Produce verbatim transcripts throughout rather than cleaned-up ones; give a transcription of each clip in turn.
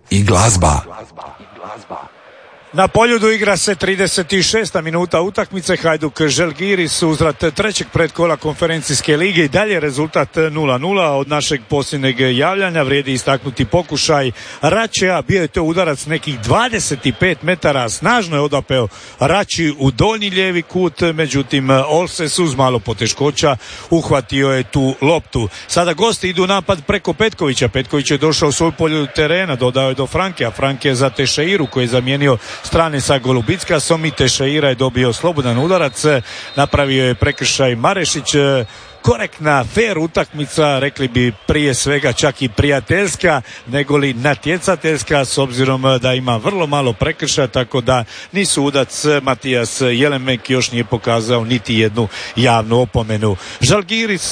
i glazba. Na Poljudu igra se trideset šesta minuta utakmice. Hajduk Žalgiris uzvrat trećeg predkola konferencijske lige i dalje rezultat nula nula. Od našeg posljednjeg javljanja vrijedi istaknuti pokušaj Račea. Bio je to udarac nekih dvadeset pet metara, snažno je odapeo Rači u donji lijevi kut, međutim Olses uz malo poteškoća uhvatio je tu loptu. Sada gosti idu napad preko Petkovića. Petković je došao u svoj polju terena, dodao je do Franke, a Franke je za Tešeiru koji je zamijenio strane sa Golubickasom i Tešeira je dobio slobodan udarac, napravio je prekršaj Marešić. Korektna, fair utakmica, rekli bi prije svega čak i prijateljska, negoli natjecateljska, s obzirom da ima vrlo malo prekršaja, tako da ni sudac Matijas Jelemek još nije pokazao niti jednu javnu opomenu. Žalgiris,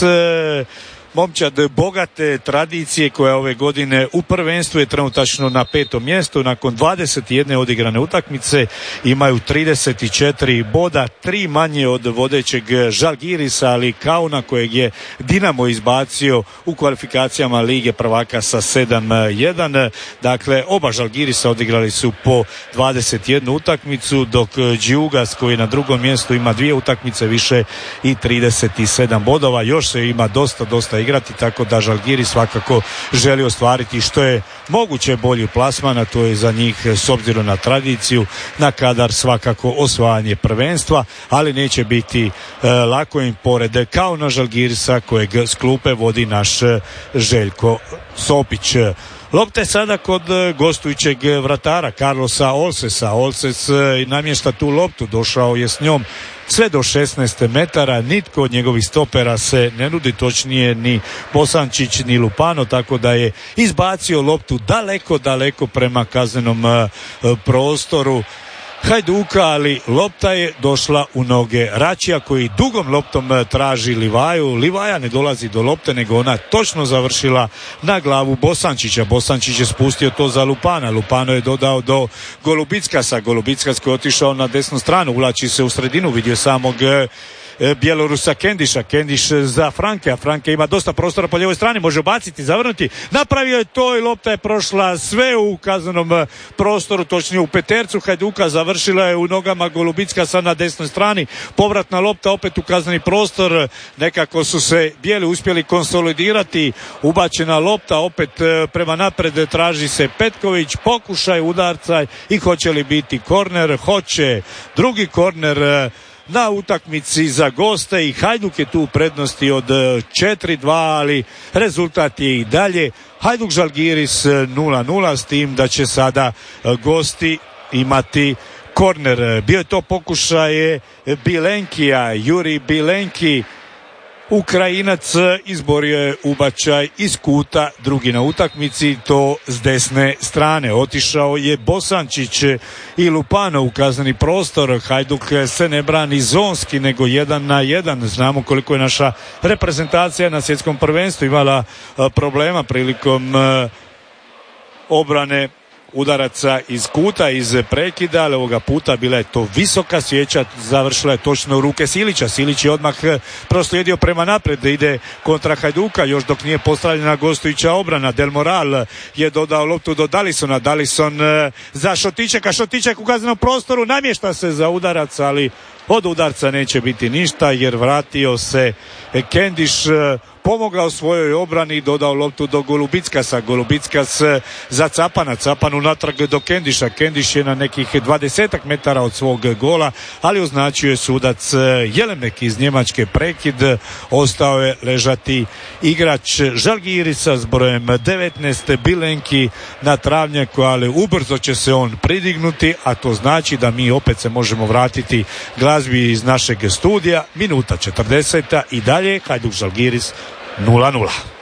momčad bogate tradicije koja ove godine u prvenstvu je trenutačno na petom mjestu. Nakon dvadeset jedne odigrane utakmice imaju trideset četiri boda, tri manje od vodećeg Žalgirisa, ali Kauna kojeg je Dinamo izbacio u kvalifikacijama Lige prvaka sa sedam jedan. Dakle, oba Žalgirisa odigrali su po dvadeset jednu utakmicu, dok Džiugas koji na drugom mjestu ima dvije utakmice više i trideset sedam bodova. Još se ima dosta, dosta igrati, tako da Žalgiris svakako želi ostvariti što je moguće bolji plasman, a to je za njih s obzirom na tradiciju na kadar svakako osvajanje prvenstva, ali neće biti e, lako im pored kao na Žalgirisa kojeg s klupe vodi naš Željko Sopić. Lopte sada kod gostujućeg vratara Carlosa Olsesa. Olses namješta tu loptu, došao je s njom sve do šesnaest metara, nitko od njegovih stopera se ne nudi, točnije ni Bosančić ni Lupano, tako da je izbacio loptu daleko, daleko prema kaznenom prostoru Hajduka, ali lopta je došla u noge Račija koji dugom loptom traži Livaju. Livaja ne dolazi do lopte, nego ona točno završila na glavu Bosančića. Bosančić je spustio to za Lupana. Lupano je dodao do Golubickasa. Golubickas koji je otišao na desnu stranu, ulači se u sredinu, vidio samog Bjelorusa Kendiša. Kendiš za Franke, a Franke ima dosta prostora po lijevoj strani, može baciti, zavrnuti. Napravio je to i lopta je prošla sve u kaznenom prostoru, točnije u petercu Hajduka, završila je u nogama Golubickasa na desnoj strani. Povratna lopta opet u kazneni prostor, nekako su se bijeli uspjeli konsolidirati. Ubačena lopta opet prema napred, traži se Petković, pokušaj udarca i hoće li biti korner? Hoće. Drugi korner na utakmici za goste i Hajduk je tu u prednosti od četiri dva, ali rezultat je i dalje Hajduk Žalgiris nula nula, s tim da će sada gosti imati korner. Bio je to pokušaj Bilenkija, Juri Bilenki, Ukrajinac, izborio je ubačaj iz kuta, drugi na utakmici, to s desne strane. Otišao je Bosančić i Lupano u kazneni prostor. Hajduk se ne brani zonski, nego jedan na jedan. Znamo koliko je naša reprezentacija na svjetskom prvenstvu imala problema prilikom obrane udaraca iz kuta, iz prekida, ali ovoga puta bila je to visoka svijeća, završila je točno u ruke Silića. Silić je odmah proslijedio prema naprijed, ide kontra Hajduka, još dok nije postavljena gostujuća obrana. Del Moral je dodao loptu do Dalisona, Dalison za Šotičeka, Šotiček u kaznenom prostoru, namješta se za udarac, ali od udarca neće biti ništa jer vratio se Kendiš, pomogao svojoj obrani i dodao loptu do Golubickasa. Golubickas za Capana, Capan unatrag do Kendiša. Kendiš je na nekih dvadesetak metara od svog gola, ali označio je sudac Jelemek iz Njemačke prekid. Ostao je ležati igrač Žalgirisa s brojem devetnaest Bilenki na travnjaku, ali ubrzo će se on pridignuti, a to znači da mi opet se možemo vratiti glazbi iz našeg studija. Minuta četrdeseta i dalje Hajduk Žalgiris nula nula.